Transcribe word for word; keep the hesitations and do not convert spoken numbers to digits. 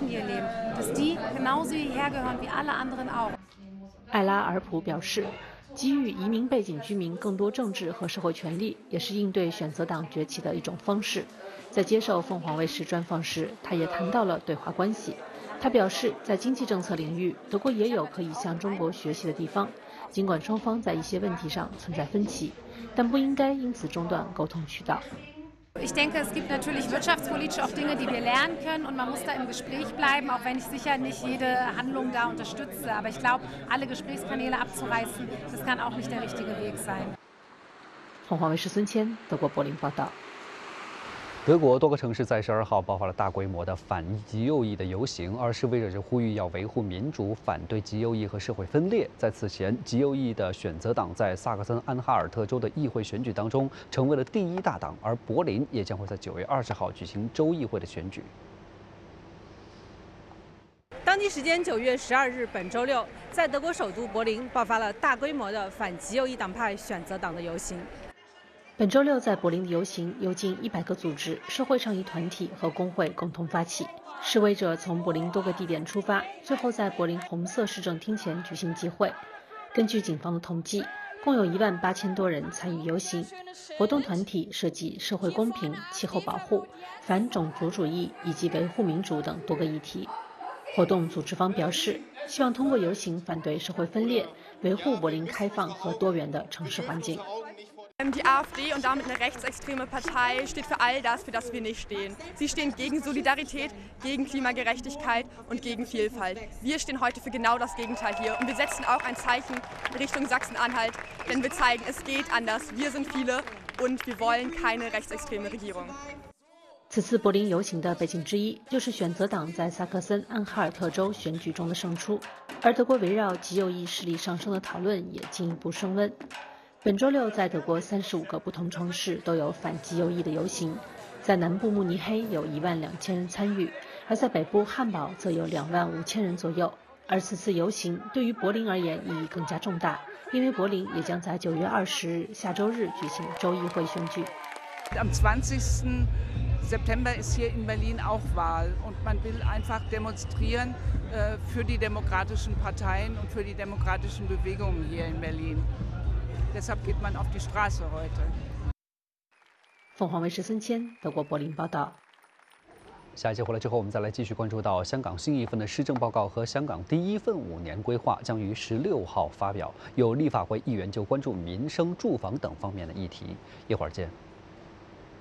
Menschen, die hier leben, dass die genauso hierher gehören wie alle anderen auch. 艾拉尔普表示，给予移民背景居民更多政治和社会权利，也是应对选择党崛起的一种方式。在接受凤凰卫视专访时，他也谈到了对华关系。他表示，在经济政策领域，德国也有可以向中国学习的地方，尽管双方在一些问题上存在分歧，但不应该因此中断沟通渠道。 Ich denke, es gibt natürlich wirtschaftspolitisch auch Dinge, die wir lernen können und man muss da im Gespräch bleiben, auch wenn ich sicher nicht jede Handlung da unterstütze. Aber ich glaube, alle Gesprächskanäle abzureißen, das kann auch nicht der richtige Weg sein. 凤凰卫视孙谦，德国柏林报道。 德国多个城市在十二号爆发了大规模的反极右翼的游行，而示威者就呼吁要维护民主，反对极右翼和社会分裂。在此前，极右翼的选择党在萨克森安哈尔特州的议会选举当中成为了第一大党，而柏林也将会在九月二十号举行州议会的选举。 当地时间九月十二日，本周六，在德国首都柏林爆发了大规模的反极右翼党派选择党的游行。 本周六，在柏林的游行由近一百个组织、社会倡议团体和工会共同发起。示威者从柏林多个地点出发，最后在柏林红色市政厅前举行集会。根据警方的统计，共有一万八千多人参与游行。活动团体涉及社会公平、气候保护、反种族主义以及维护民主等多个议题。活动组织方表示，希望通过游行反对社会分裂，维护柏林开放和多元的城市环境。 Die AfD und damit eine rechtsextreme Partei steht für all das, für das wir nicht stehen. Sie stehen gegen Solidarität, gegen Klimagerechtigkeit und gegen Vielfalt. Wir stehen heute für genau das Gegenteil hier und wir setzen auch ein Zeichen in Richtung Sachsen-Anhalt, denn wir zeigen, es geht anders. Wir sind viele und wir wollen keine rechtsextreme Regierung. 此次柏林游行的背景之一，就是选择党在萨克森安哈尔特州选举中的胜出，而德国围绕极右翼势力上升的讨论也进一步升温。 本周六，在德国三十五个不同城市都有反极右翼的游行，在南部慕尼黑有一万两千人参与，而在北部汉堡则有两万五千人左右。而此次游行对于柏林而言意义更加重大，因为柏林也将在九月二十日下周日举行州议会选举。 Am zwanzigsten September ist hier in Berlin auch Wahl und man will einfach demonstrieren äh, für die demokratischen Parteien und für die demokratischen Bewegungen hier in Berlin. Deshalb geht man auf die Straße heute. 凤凰卫视孙谦，德国柏林报道。 下一节回来之后，我们再来继续关注到香港新一份的施政报告和香港第一份五年规划将于十六号发表。有立法会议员就关注民生、住房等方面的议题。一会儿见。